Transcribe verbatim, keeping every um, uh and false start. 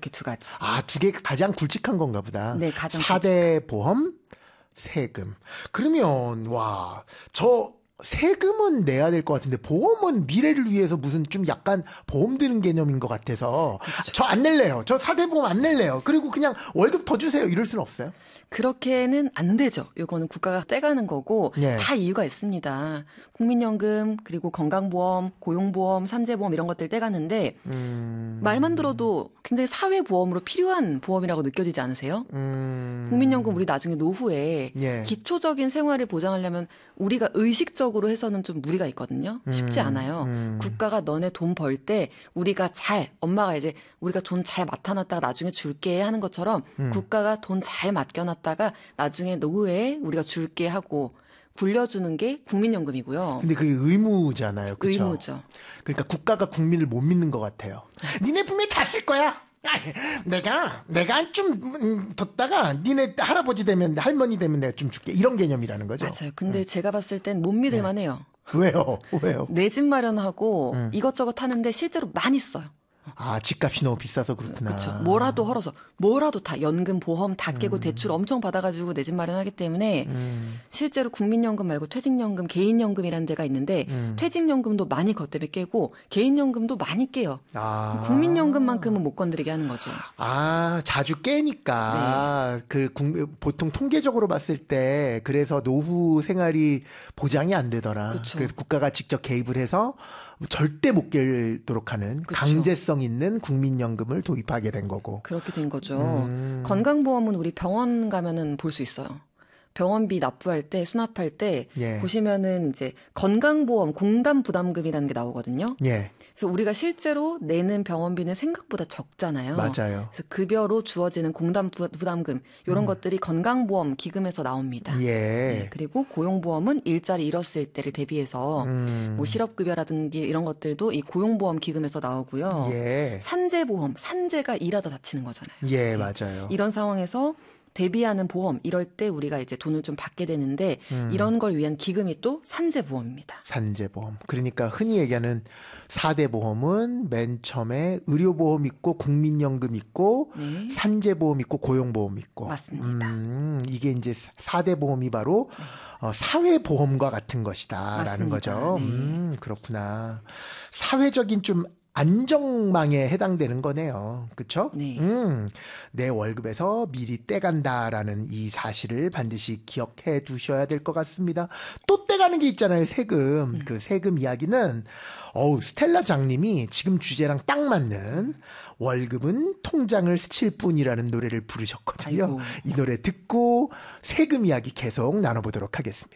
이렇게 두 가지. 아, 두 개가 가장 굵직한 건가 보다. 네, 가장 사 대 보험, 세금. 그러면 와, 저 세금은 내야 될 것 같은데 보험은 미래를 위해서 무슨 좀 약간 보험 드는 개념인 것 같아서 저 안 낼래요. 저 사 대 보험 안 낼래요. 그리고 그냥 월급 더 주세요. 이럴 수는 없어요? 그렇게는 안 되죠. 이거는 국가가 떼가는 거고 예. 다 이유가 있습니다. 국민연금 그리고 건강보험, 고용보험, 산재보험 이런 것들 떼가는데 음... 말만 들어도 굉장히 사회보험으로 필요한 보험이라고 느껴지지 않으세요? 음... 국민연금 우리 나중에 노후에 예. 기초적인 생활을 보장하려면 우리가 의식적으로 해서는 좀 무리가 있거든요. 쉽지 음, 않아요. 음. 국가가 너네 돈 벌 때 우리가 잘 엄마가 이제 우리가 돈 잘 맡아놨다가 나중에 줄게 하는 것처럼 음. 국가가 돈 잘 맡겨놨다가 나중에 노후에 우리가 줄게 하고 굴려주는 게 국민연금이고요. 근데 그게 의무잖아요. 그쵸? 의무죠. 그러니까 국가가 국민을 못 믿는 것 같아요. 니네 분명히 다 쓸 거야. 아이, 내가 내가 좀 음, 뒀다가 니네 할아버지 되면 할머니 되면 내가 좀 줄게. 이런 개념이라는 거죠. 맞아요. 근데 음. 제가 봤을 땐 못 믿을 네. 만해요. 왜요? 왜요? 내 집 마련하고 음. 이것저것 하는데 실제로 많이 써요. 아, 집값이 너무 비싸서 그렇구나. 그렇죠. 뭐라도 헐어서 뭐라도 다 연금, 보험 다 깨고 음. 대출 엄청 받아가지고 내 집 마련하기 때문에 음. 실제로 국민연금 말고 퇴직연금, 개인연금이라는 데가 있는데 음. 퇴직연금도 많이 것 때문에 깨고 개인연금도 많이 깨요. 아. 국민연금만큼은 못 건드리게 하는 거죠. 아, 자주 깨니까 네. 그 국, 보통 통계적으로 봤을 때 그래서 노후 생활이 보장이 안 되더라. 그쵸. 그래서 국가가 직접 개입을 해서 절대 못 깰도록 하는 그쵸. 강제성 있는 국민연금을 도입하게 된 거고. 그렇게 된 거죠. 음. 건강보험은 우리 병원 가면은 볼 수 있어요. 병원비 납부할 때 수납할 때 예. 보시면은 이제 건강보험 공단 부담금이라는 게 나오거든요. 예. 그래서 우리가 실제로 내는 병원비는 생각보다 적잖아요. 맞아요. 그래서 급여로 주어지는 공단 부담금 이런 음. 것들이 건강보험 기금에서 나옵니다. 예. 네, 그리고 고용보험은 일자리 잃었을 때를 대비해서 음. 뭐 실업급여라든지 이런 것들도 이 고용보험 기금에서 나오고요. 예. 산재보험, 산재가 일하다 다치는 거잖아요. 예, 네. 맞아요. 이런 상황에서 대비하는 보험 이럴 때 우리가 이제 돈을 좀 받게 되는데 음. 이런 걸 위한 기금이 또 산재보험입니다. 산재보험. 그러니까 흔히 얘기하는 사 대 보험은 맨 처음에 의료보험 있고 국민연금 있고 네. 산재보험 있고 고용보험 있고. 맞습니다. 음, 이게 이제 사 대 보험이 바로 네. 어, 사회보험과 같은 것이다라는 맞습니다. 거죠. 네. 음, 그렇구나. 사회적인 좀 안정망에 해당되는 거네요. 그렇죠? 네. 음, 내 월급에서 미리 떼간다라는 이 사실을 반드시 기억해 두셔야 될 것 같습니다. 또 떼가는 게 있잖아요. 세금. 음. 그 세금 이야기는 어우, 스텔라 장님이 지금 주제랑 딱 맞는 월급은 통장을 스칠 뿐이라는 노래를 부르셨거든요. 아이고. 이 노래 듣고 세금 이야기 계속 나눠보도록 하겠습니다.